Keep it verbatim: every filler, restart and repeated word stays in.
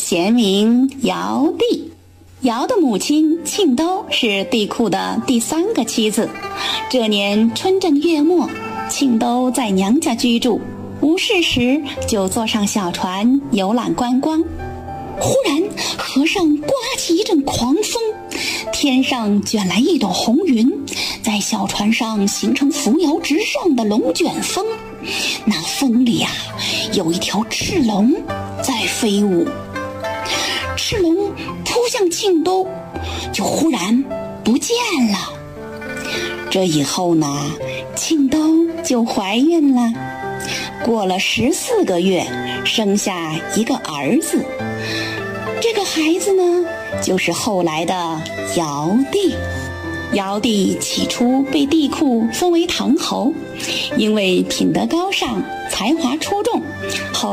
贤名尧帝。尧的母亲庆都是帝喾的第三个妻子。这年春正月末，庆都在娘家居住，无事时就坐上小船游览观光。忽然河上刮起一阵狂风，天上卷来一朵红云，在小船上形成扶摇直上的龙卷风。那风里啊，有一条赤龙在飞舞。赤龙扑向庆都，就忽然不见了。这以后呢，庆都就怀孕了。过了十四个月，生下一个儿子。这个孩子呢，就是后来的尧帝。尧帝起初被帝喾封为唐侯，因为品德高尚，才华出众，后